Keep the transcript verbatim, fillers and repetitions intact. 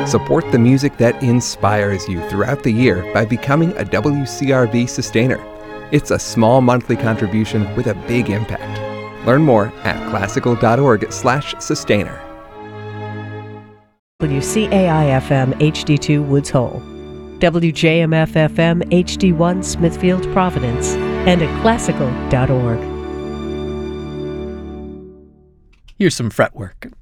Support the music that inspires you throughout the year by becoming a W C R V sustainer. It's a small monthly contribution with a big impact. Learn more at classical.org slash sustainer. W C A I F M H D two Woods Hole, W J M F F M H D one Smithfield Providence, and at classical dot org. Here's some fretwork.